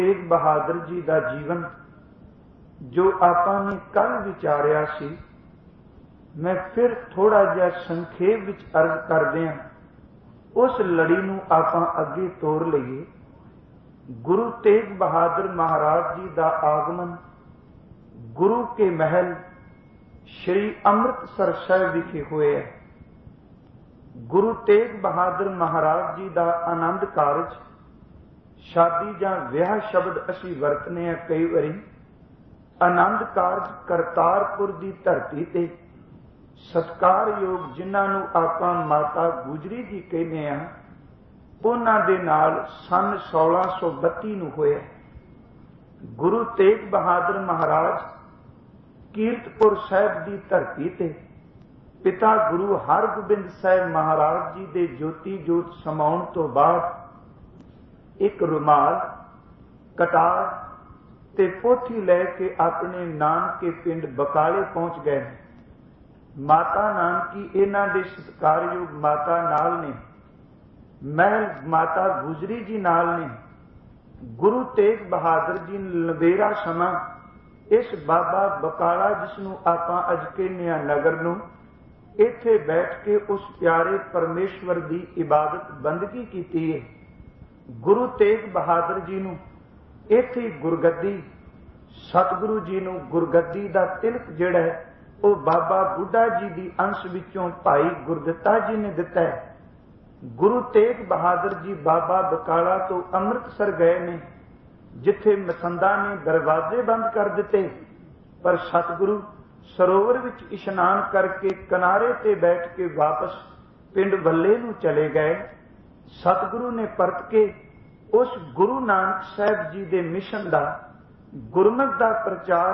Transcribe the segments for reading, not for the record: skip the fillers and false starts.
तेग बहादुर जी का जीवन जो आपां ने कल विचारिया सी, मैं फिर थोड़ा जिहा संखेप विच अर्ज करदिआं उस लड़ी नूं आपां अगे तोर लईए। गुरु तेग बहादुर महाराज जी का आगमन गुरु के महल श्री अमृतसर साहिब विखे होया है। गुरु तेग बहादुर महाराज जी का आनंद कारज शादी जां विआह शब्द असीं वरतने आ कई वारी। आनंद कारज करतारपुर की धरती ते सत्कारयोग जिन्हां नूं आपां माता गुजरी जी कहने आ, उन्हां दे नाल सन 1632 नूं होया। गुरु तेग बहादुर महाराज कीरतपुर साहिब की धरती ते पिता गुरु हरगोबिंद साहिब महाराज जी दे ज्योति जोत समाउण तो बाद एक रुमाल, कटार ते पोथी लैके अपने नानके पिंड बकाले पहुंच गए। माता नानकी इन्हां दे सत्कारयोग माता नाल ने, महल माता गुजरी जी नाल ने। गुरु तेग बहादुर जी लबेरा समा इस बाबा बकाला जिसनूं आपां अज कहने आ नगर नूं, इत्थे बैठ के उस प्यारे परमेश्वर की इबादत बंदगी कीती है। गुरु तेग बहादुर जी नूं इत्थे गुरगद्दी, सतगुरु जी नूं गुरगद्दी दा तिलक जिहड़ा है वो बाबा बुढ़ा जी की अंश विचों भाई गुरदित्ता जी ने दिता है। गुरु तेग बहादुर जी बाबा बकाला तो अमृतसर गए ने, जिथे मसंदा ने दरवाजे बंद कर दिते, पर सतगुरु सरोवर विच इशनान करके किनारे ते बैठ के वापस पिंड वल्ले नूं चले गए। सतगुरु ने परत के उस गुरु नानक साहिब जी दे मिशन दा, गुरमत दा प्रचार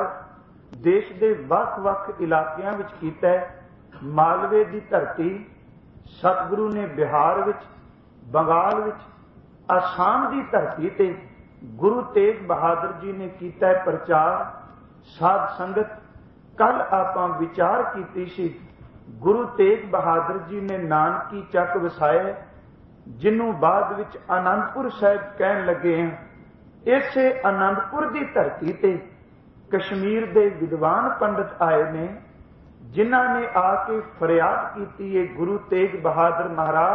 देश दे वख-वख इलाकियां विच कीता है। मालवे दी धरती, सतगुरु ने बिहार विच, बंगाल विच, आसाम दी धरती ते गुरु तेग बहादुर जी ने कीता है प्रचार। साध संगत कल आपां विचार कीती सी, गुरु तेग बहादुर जी ने नानकी चक वसाया, जिन्हों बाद विच आनंदपुर साहिब कहन लगे हैं। इसे आनंदपुर की धरती ते कश्मीर दे विद्वान पंडित आए ने, जिन्हां ने आके फरियाद की है, गुरु तेग बहादुर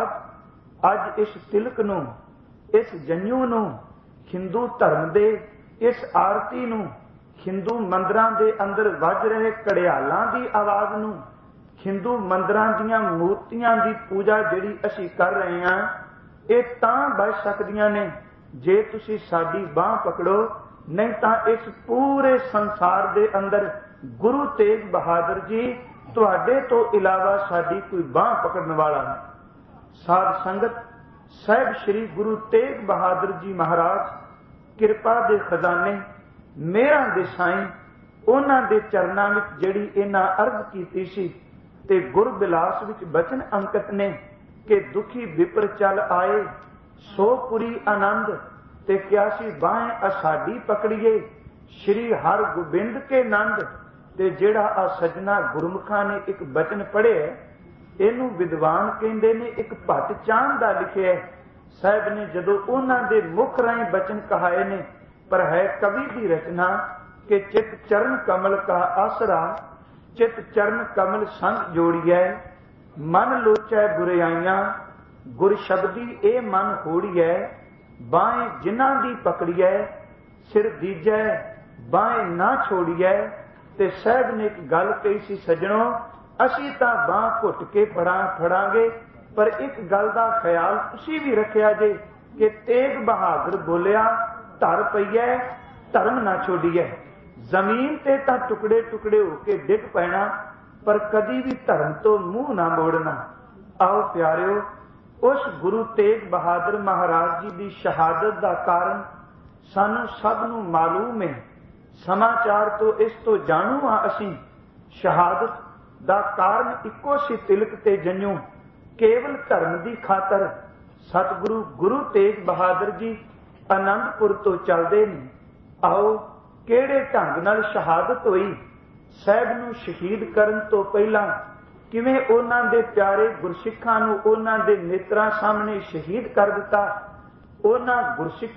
महाराज अज इस तिलक नूं, इस जन्यू नूं, हिंदू धर्म दे इस आरती नूं, हिंदू मंदिरां दे अंदर वज रहे घड़ियालां दी आवाज़ नूं, हिंदू मंदिरां दीयां मूर्तियां दी पूजा जिहड़ी असीं कर रहे हां, ये तां बच सकदियां ने जे तुसीं साडी बांह पकड़ो, नहीं तां इस पूरे संसार दे अंदर गुरु तेग बहादुर जी तुहाडे तो इलावा साडी कोई बांह पकड़न वाला नहीं। साध संगत साहिब श्री गुरु तेग बहादुर जी महाराज किरपा दे खजाने मेहरां दे साईं, उन्हां दे चरनां विच जिहड़ी इन्हां अर्ज कीती सी ते गुरबिलास विच बचन अंकित ने कि दुखी विपर चल आए सो पुरी आनंद, ते क्या सी बाहें असाडी पकड़िए श्री हर गोबिंद के नंद। ते जिहड़ा आ सजना गुरमुखां ने एक बचन पढ़िया, इनू विद्वान कहंदे ने एक भट चांद दा लिखिया। साहिब ने जदों उन्हां दे मुख राहीं बचन कहाए ने, पर है कवि की रचना कि चित चरण कमल का आसरा, चित चरण कमल संग जोड़िए, मन लोचै बुराइयां गुर शब्दी ए मन होड़िए, बाहें जिन्हां दी पकड़िए सिर दीजै बाहें ना छोड़िए। ते साहब ने एक गल कही सी, सजणों असीं तां बांह घुट के फड़ांगे, पर एक गल दा ख्याल तुसीं भी रखिया जे कि तेग बहादुर बोलिया धर पईए धर्म ना छोड़िए। जमीन ते तां टुकड़े टुकड़े होके डिग पैना, पर कदी भी धर्म तो मुंह ना मोड़ना। आओ प्यारिओ, उस गुरु तेग बहादुर महाराज जी की शहादत का कारण सानू सब नू मालूम है। समाचार तो इस तो जाणू हाँ असीं, शहादत का कारण इक्को सी तिलक ते जन्यू, केवल धर्म की खातर सतगुरु गुरु तेग बहादुर जी आनंदपुर तो चलते ने। आओ किहड़े ढंग नाल शहादत हुई, साहिब नूं शहीद करन तो पहला किवें उन्हां दे प्यारे गुरसिखां नूं उन्हां दे नेत्रां सामने शहीद कर दिता। उन्हां गुरसिखां